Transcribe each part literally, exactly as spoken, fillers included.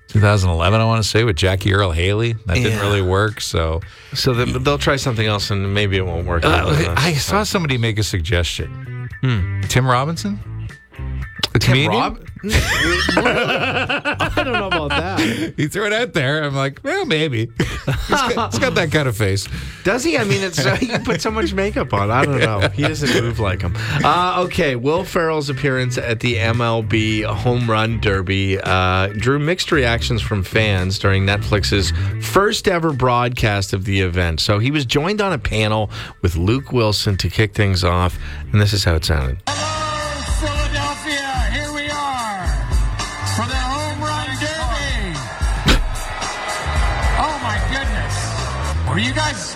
twenty eleven, I want to say, with Jackie Earle Haley. That didn't Yeah. really work, so... So then they'll try something else, and maybe it won't work. Uh, I saw somebody make a suggestion. Hmm. Tim Robinson? A Tim comedian? Rob? I don't know about that. He threw it out there. I'm like, well, maybe. he's, got, he's got that kind of face. Does he? I mean, it's uh, you put so much makeup on. I don't know. He doesn't move like him. Uh, okay, Will Ferrell's appearance at the M L B Home Run Derby uh, drew mixed reactions from fans during Netflix's first ever broadcast of the event. So he was joined on a panel with Luke Wilson to kick things off, and this is how it sounded. Philadelphia, here we are for the Home Run Derby. Oh my goodness. Are you guys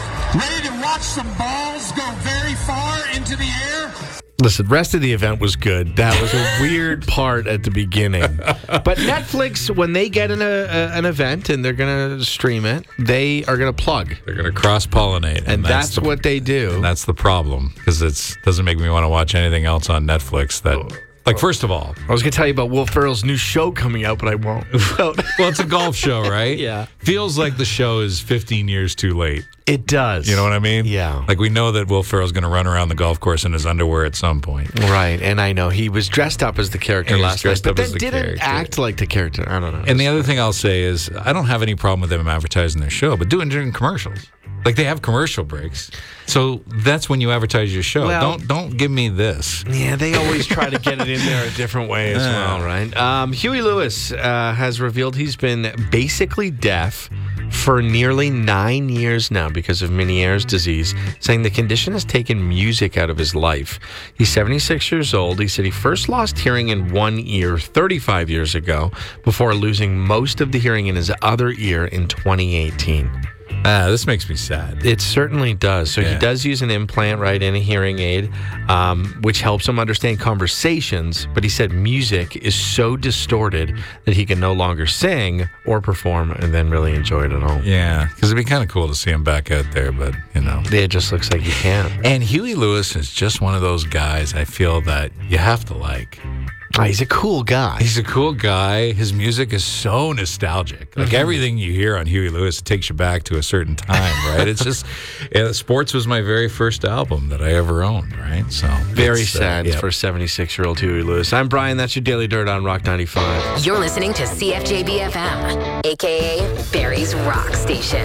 ready to watch some balls go very far into the air? Listen, rest of the event was good. That was a weird part at the beginning. But Netflix, when they get in a, a, an event and they're going to stream it, they are going to plug. They're going to cross-pollinate. And, and that's, that's the, what they do. And that's the problem, because it doesn't make me want to watch anything else on Netflix that... Like, first of all... I was going to tell you about Will Ferrell's new show coming out, but I won't. Well, it's a golf show, right? Yeah. Feels like the show is fifteen years too late. It does. You know what I mean? Yeah. Like, we know that Will Ferrell's going to run around the golf course in his underwear at some point. Right, and I know. He was dressed up as the character And he was last night, dressed but up then as the didn't character. act like the character. I don't know. And the other thing I'll say is, I don't have any problem with them advertising their show, but doing during commercials. Like, they have commercial breaks. So that's when you advertise your show. Well, don't don't give me this. Yeah, they always try to get it in there a different way as well, right? Um, Huey Lewis uh, has revealed he's been basically deaf for nearly nine years now because of Meniere's disease, saying the condition has taken music out of his life. He's seventy-six years old. He said he first lost hearing in one ear thirty-five years ago before losing most of the hearing in his other ear in twenty eighteen. Ah, this makes me sad. It certainly does. So Yeah. he does use an implant, right, and a hearing aid, um, which helps him understand conversations. But he said music is so distorted that he can no longer sing or perform and then really enjoy it at home. Yeah, because it'd be kind of cool to see him back out there, but, you know. It just looks like he can't. And Huey Lewis is just one of those guys I feel that you have to like. Oh, he's a cool guy. He's a cool guy. His music is so nostalgic. Like, Mm-hmm. everything you hear on Huey Lewis, it takes you back to a certain time, right? It's just, yeah, Sports was my very first album that I ever owned, right? So Very it's, uh, sad yeah. for seventy-six-year-old Huey Lewis. I'm Brian. That's your Daily Dirt on Rock ninety-five. You're listening to C F J B F M, a k a. Barry's Rock Station.